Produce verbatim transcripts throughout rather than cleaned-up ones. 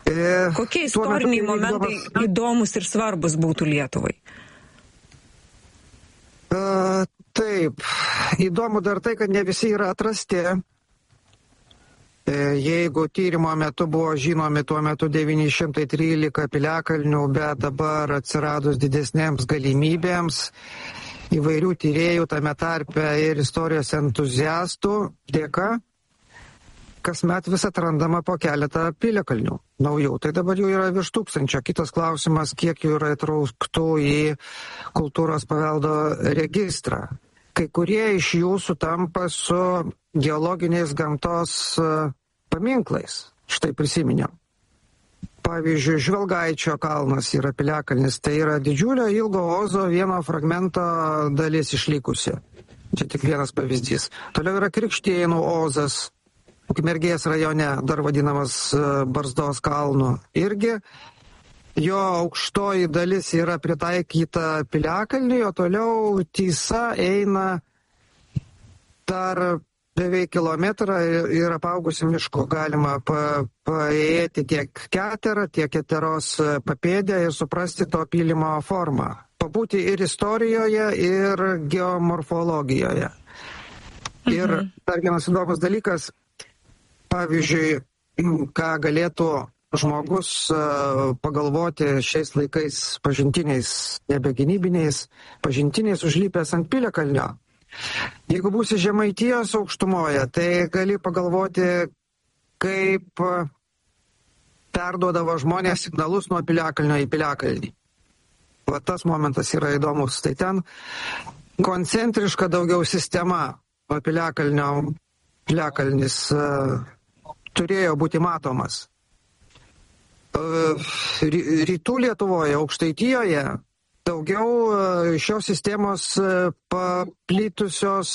E, Kokie istoriniai metu, momentai vykdomas... įdomus ir svarbus būtų Lietuvai? Uh, taip, įdomu dar tai, kad ne visi yra atrasti. Jeigu tyrimo metu buvo žinomi tuo metu devyni šimtai trylika piliakalnių, bet dabar atsiradus didesnėms galimybėms įvairių tyrėjų, tame tarpe ir istorijos entuziastų dėka, kasmet vis atrandama po keletą piliakalnių naujų. Tai dabar jų yra virš tūkstančio. Kitas klausimas, kiek jų yra įtrauktų į kultūros paveldo registrą. Kai kurie iš jų sutampa su geologiniais gamtos paminklais. Štai prisiminiau. Pavyzdžiui, Žvelgaičio kalnas yra piliakalnis. Tai yra didžiulio ilgo ozo vieno fragmento dalis išlikusi. Čia tik vienas pavyzdys. Toliau yra Krikštėnų ozas, Ukmergės rajone, dar vadinamas Barzdos kalnu. Irgi jo aukštoji dalis yra pritaikyta piliakalniui, o toliau Tysa eina dar beveik kilometrą ir apaugusi mišku. Galima pa, paėti tiek keterą, tiek keteros papėdę ir suprasti to pylimo formą. Pabūti ir istorijoje, ir geomorfologijoje. Ir mhm. dar vienas įdomus dalykas, pavyzdžiui, ką galėtų žmogus pagalvoti šiais laikais pažintiniais, nebegynybiniais, pažintiniais užlipęs ant piliakalnio. Jeigu būsi Žemaitijos aukštumoje, tai gali pagalvoti, kaip perduodavo žmonės signalus nuo piliakalnio į piliakalnį. Va tas momentas yra įdomus. Tai ten koncentriška daugiau sistema, o piliakalnio piliakalnis uh, turėjo būti matomas. Rytų Lietuvoje, Aukštaitijoje daugiau šios sistemos paplitusios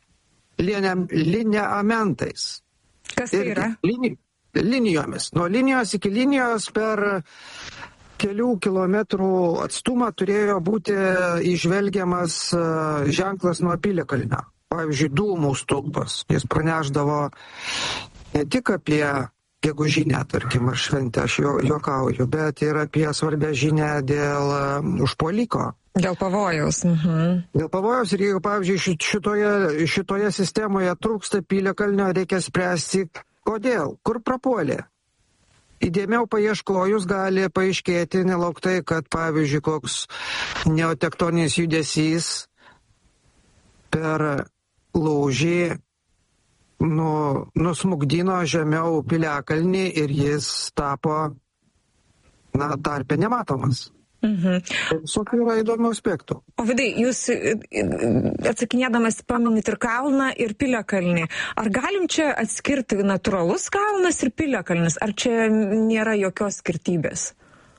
lineamentais. Kas tai yra? Lini, linijomis. Nuo linijos iki linijos per kelių kilometrų atstumą turėjo būti išvelgiamas ženklas nuo piliakalnio. Pavyzdžiui, dūmų stulpas. Jis praneždavo ne tik apie gegužinę, tarkim, ar šventę, aš juokauju, bet ir apie svarbę žinią dėl užpuoliko. Dėl pavojaus. Mhm. Dėl pavojaus ir jeigu, pavyzdžiui, šitoje, šitoje sistemoje trūksta piliakalnio, reikia spręsti, kodėl, kur prapuolė. Įdėmiau paieškojus gali paaiškėti nelauktai, kad, pavyzdžiui, koks neotektoninis judesys per lūžį Nu, nusmukdino žemiau piliakalnį ir jis tapo, na, tarpe nematomas. Mhm. Visokių yra įdomių aspektų. O Vidai, jūs atsakinėdamas paminit ir kalną, ir piliakalnį. Ar galim čia atskirti natūralus kalnas ir piliakalnis? Ar čia nėra jokios skirtybės?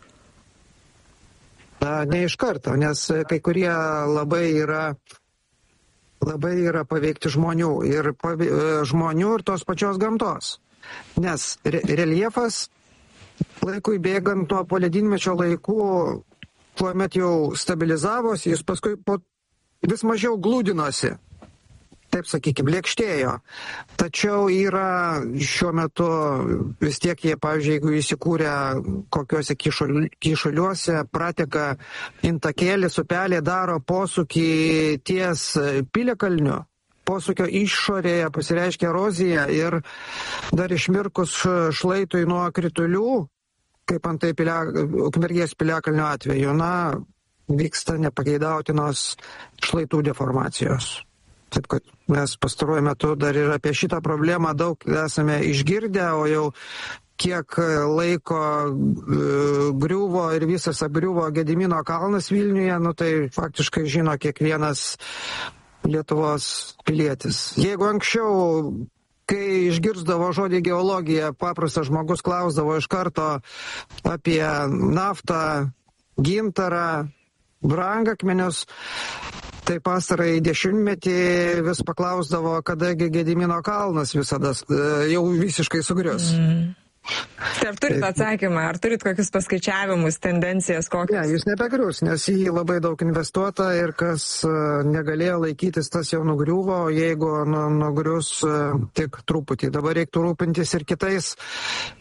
Na, ne iš karto, nes kai kurie labai yra... labai yra paveikti žmonių ir pave, žmonių ir tos pačios gamtos. Nes re, reljefas laikui bėgant nuo poledynmečio laikų, kuomet jau stabilizavosi, jis paskui po, vis mažiau glūdinosi. Taip sakykime, lėkštėjo. Tačiau yra šiuo metu vis tiek jie, pavyzdžiui, jeigu įsikūrė kokiuose kyšuliuose, prateka intakėlis, upelė, daro posūkį ties piliakalniu, posūkio išorėje pasireiškia erozija ir dar išmirkus šlaitui nuo kritulių, kaip antai pilia, Ukmergės piliakalnio atveju, na, vyksta nepageidautinos šlaitų deformacijos. Taip, kad mes pastaruoju metu dar ir apie šitą problemą daug esame išgirdę, o jau kiek laiko griuvo ir visas apgriuvo Gedimino kalnas Vilniuje, nu tai faktiškai žino kiekvienas Lietuvos pilietis. Jeigu anksčiau, kai išgirzdavo žodį geologija, paprastas žmogus klausdavo iš karto apie naftą, gintarą, brangakmenius, tai pastarąjį dešimtmetį vis paklausdavo, kadagi Gedimino kalnas visada jau visiškai sugrius. Mm. Tai ar turit atsakymą, ar turit kokius paskaičiavimus, tendencijas kokias? Ne, jis nebegrius, nes jį labai daug investuota ir kas negalėjo laikytis, tas jau nugriuvo, jeigu nu, nugrius tik truputį. Dabar reiktų rūpintis ir kitais